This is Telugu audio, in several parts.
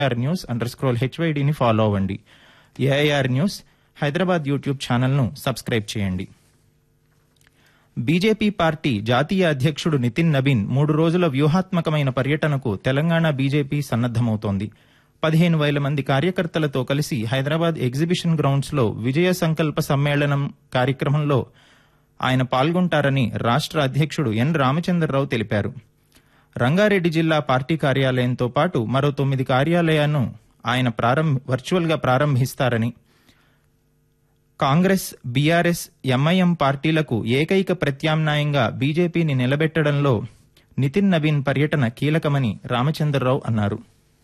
ఏఐఆర్ న్యూస్ _HYDని ఫాలో అవ్వండి. ఏఐఆర్ న్యూస్ హైదరాబాద్ యూట్యూబ్ ఛానల్ను సబ్స్క్రైబ్ చేయండి. బీజేపీ పార్టీ జాతీయ అధ్యక్షుడు నితిన్ నబీన్ 3 రోజుల వ్యూహాత్మకమైన పర్యటనకు తెలంగాణ బీజేపీ సన్నద్దమవుతోంది. 15,000 మంది కార్యకర్తలతో కలిసి హైదరాబాద్ ఎగ్జిబిషన్ గ్రౌండ్స్లో విజయ సంకల్ప సమ్మేళనం కార్యక్రమంలో ఆయన పాల్గొంటారని రాష్ట్ర అధ్యక్షుడు ఎన్ రామచంద్రరావు తెలిపారు. రంగారెడ్డి జిల్లా పార్టీ కార్యాలయంతో పాటు మరో 9 కార్యాలయాలను ఆయన వర్చువల్గా ప్రారంభిస్తారని, కాంగ్రెస్, బీఆర్ఎస్, ఎంఐఎం పార్టీలకు ఏకైక ప్రత్యామ్నాయంగా బీజేపీని నిలబెట్టడంలో నితిన్ నబీన్ పర్యటన కీలకమని రామచంద్రరావు అన్నారు.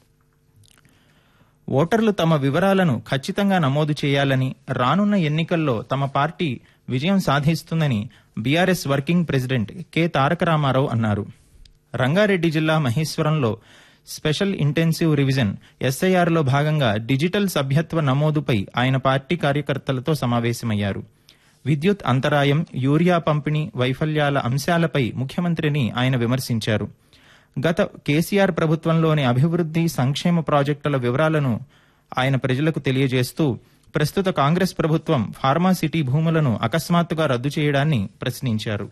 ఓటర్లు తమ వివరాలను ఖచ్చితంగా నమోదు చేయాలని, రానున్న ఎన్నికల్లో తమ పార్టీ విజయం సాధిస్తుందని బీఆర్ఎస్ వర్కింగ్ ప్రెసిడెంట్ కె తారక రామారావు అన్నారు. రంగారెడ్డి జిల్లా మహేశ్వరంలో స్పెషల్ ఇంటెన్సివ్ రివిజన్ ఎస్ఐఆర్లో భాగంగా డిజిటల్ సభ్యత్వ నమోదుపై ఆయన పార్టీ కార్యకర్తలతో సమావేశమయ్యారు. విద్యుత్ అంతరాయం, యూరియా పంపిణీ వైఫల్యాల అంశాలపై ముఖ్యమంత్రిని ఆయన విమర్శించారు. గత కేసీఆర్ ప్రభుత్వంలోని అభివృద్ధి సంక్షేమ ప్రాజెక్టుల వివరాలను ఆయన ప్రజలకు తెలియజేస్తూ ప్రస్తుత కాంగ్రెస్ ప్రభుత్వం ఫార్మాసిటీ భూములను అకస్మాత్తుగా రద్దు చేయడాన్ని ప్రశ్నించారు.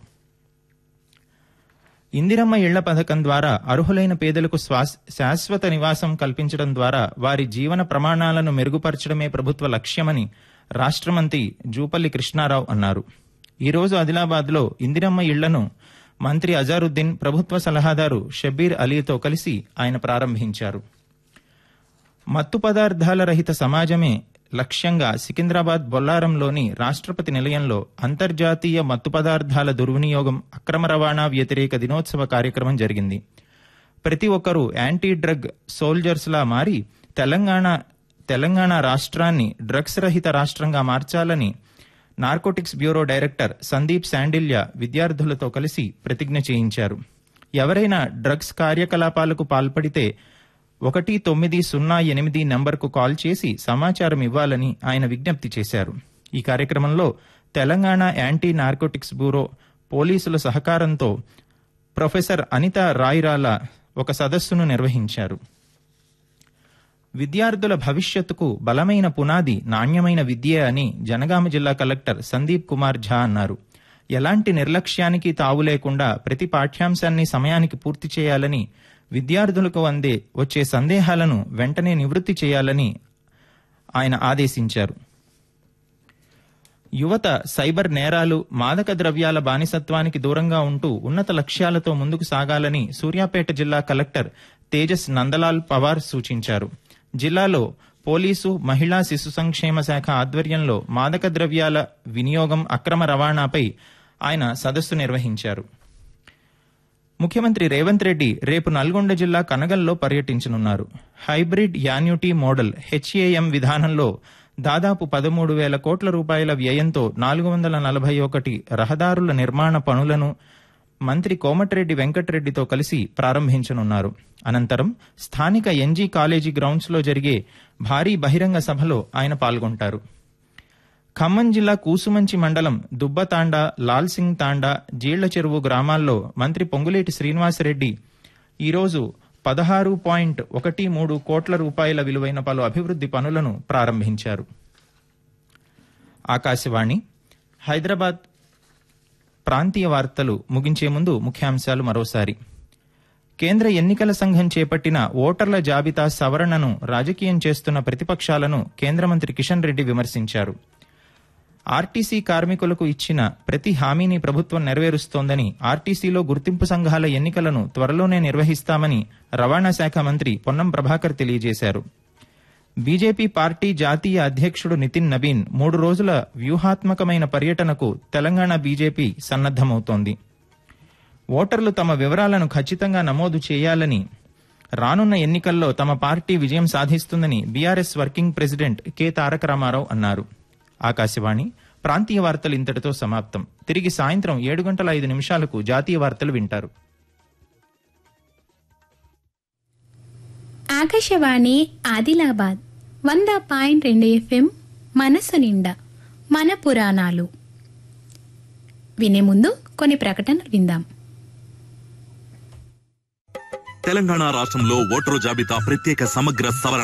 ఇందిరమ్మ ఇళ్ల పథకం ద్వారా అర్హులైన పేదలకు శాశ్వత నివాసం కల్పించడం ద్వారా వారి జీవన ప్రమాణాలను మెరుగుపరచడమే ప్రభుత్వ లక్ష్యమని రాష్ట్ర మంత్రి జూపల్లి కృష్ణారావు అన్నారు. ఈరోజు ఆదిలాబాద్లో ఇందిరమ్మ ఇళ్లను మంత్రి అజారుద్దీన్, ప్రభుత్వ సలహాదారు షబ్బీర్ అలీతో కలిసి ఆయన ప్రారంభించారు. మత్తు పదార్థాల రహిత సమాజమే లక్ష్యంగా సికింద్రాబాద్ బొల్లారంలోని రాష్ట్రపతి నిలయంలో అంతర్జాతీయ మత్తు పదార్థాల దుర్వినియోగం, అక్రమ రవాణా వ్యతిరేక దినోత్సవ కార్యక్రమం జరిగింది. ప్రతి ఒక్కరూ యాంటీ డ్రగ్ సోల్జర్స్లా మారి తెలంగాణ రాష్ట్రాన్ని డ్రగ్స్ రహిత రాష్ట్రంగా మార్చాలని narcotics bureau director Sandeep Shandilya విద్యార్థులతో కలిసి ప్రతిజ్ఞ చేయించారు. ఎవరైనా డ్రగ్స్ కార్యకలాపాలకు పాల్పడితే 1908 నంబర్కు కాల్ చేసి సమాచారం ఇవ్వాలని ఆయన విజ్ఞప్తి చేశారు. ఈ కార్యక్రమంలో తెలంగాణ యాంటీ నార్కోటిక్స్ బ్యూరో పోలీసుల సహకారంతో ప్రొఫెసర్ అనిత రాయిరాల ఒక సదస్సును నిర్వహించారు. విద్యార్థుల భవిష్యత్తుకు బలమైన పునాది నాణ్యమైన విద్యే అని జనగామ జిల్లా కలెక్టర్ సందీప్ కుమార్ ఝా అన్నారు. ఎలాంటి నిర్లక్ష్యానికి తావు లేకుండా ప్రతి పాఠ్యాంశాన్ని సమయానికి పూర్తి చేయాలని, విద్యార్థులకు వచ్చే సందేహాలను వెంటనే నివృత్తి చేయాలని ఆయన ఆదేశించారు. యువత సైబర్ నేరాలు, మాదక ద్రవ్యాల బానిసత్వానికి దూరంగా ఉంటూ ఉన్నత లక్ష్యాలతో ముందుకు సాగాలని సూర్యాపేట జిల్లా కలెక్టర్ తేజస్ నందలాల్ పవార్ సూచించారు. జిల్లాలో పోలీసు, మహిళా శిశు సంక్షేమ శాఖ ఆధ్వర్యంలో మాదక ద్రవ్యాల వినియోగం, అక్రమ రవాణాపై ఆయన సదస్సు నిర్వహించారు. ముఖ్యమంత్రి రేవంత్ రెడ్డి రేపు నల్గొండ జిల్లా కనగల్లో పర్యటించనున్నారు. హైబ్రిడ్ యాన్యుటీ మోడల్ HAM విధానంలో దాదాపు 13,000 కోట్ల రూపాయల వ్యయంతో 441 రహదారుల నిర్మాణ పనులను మంత్రి కోమటిరెడ్డి వెంకటరెడ్డితో కలిసి ప్రారంభించనున్నారు. అనంతరం స్థానిక NG కాలేజీ గ్రౌండ్స్లో జరిగే భారీ బహిరంగ సభలో ఆయన పాల్గొంటారు. ఖమ్మం జిల్లా కూసుమంచి మండలం దుబ్బతాండా, లాల్సింగ్ తాండా, జీళ్ల చెరువు గ్రామాల్లో మంత్రి పొంగులేటి శ్రీనివాసరెడ్డి ఈరోజు 16.13 కోట్ల రూపాయల విలువైన పలు అభివృద్ధి పనులను ప్రారంభించారు. ఆకాశవాణి హైదరాబాద్ ప్రాంతీయ వార్తలు ముగించే ముందు ముఖ్యాంశాలు మరోసారి. కేంద్ర ఎన్నికల సంఘం చేపట్టిన ఓటర్ల జాబితా సవరణను రాజకీయం చేస్తున్న ప్రతిపక్షాలను కేంద్ర మంత్రి కిషన్ రెడ్డి విమర్శించారు. ఆర్టీసీ కార్మికులకు ఇచ్చిన ప్రతి హామీని ప్రభుత్వం నెరవేరుస్తోందని, ఆర్టీసీలో గుర్తింపు సంఘాల ఎన్నికలను త్వరలోనే నిర్వహిస్తామని రవాణా శాఖ మంత్రి పొన్నం ప్రభాకర్ తెలియజేశారు. బీజేపీ పార్టీ జాతీయ అధ్యక్షుడు నితిన్ నబీన్ 3 రోజుల వ్యూహాత్మకమైన పర్యటనకు తెలంగాణ బీజేపీ సన్నద్దమవుతోంది. ఓటర్లు తమ వివరాలను ఖచ్చితంగా నమోదు చేయాలని, రానున్న ఎన్నికల్లో తమ పార్టీ విజయం సాధిస్తుందని బీఆర్ఎస్ వర్కింగ్ ప్రెసిడెంట్ కె తారక రామారావు అన్నారు. ఆకాశవాణి ప్రాంతీయ వార్తలు ఇంతటితో సమాప్తం. తిరిగి సాయంత్రం 7:05 జాతీయ వార్తలు వింటారు. ఆకాశవాణి ఆదిలాబాద్ 100.2 FM మనసు నిండా మన పురాణాలు. వినే ముందు కొన్ని ప్రకటనలు విందాం. తెలంగాణ రాష్ట్రంలో ఓటరు జాబితా ప్రత్యేక సమగ్ర సవరణ